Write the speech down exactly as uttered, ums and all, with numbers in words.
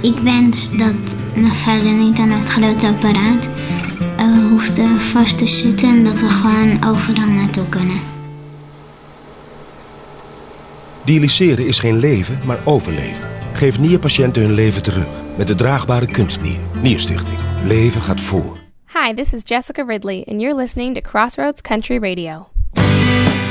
Ik wens dat mijn vader niet aan het grote apparaat uh, hoeft uh, vast te zitten en dat we gewoon overal naartoe kunnen. Dialyseren is geen leven, maar overleven. Geef nierpatiënten hun leven terug met de draagbare kunstnier. Nierstichting. Leven gaat voor. Hi, this is Jessica Ridley, and you're listening to Crossroads Country Radio.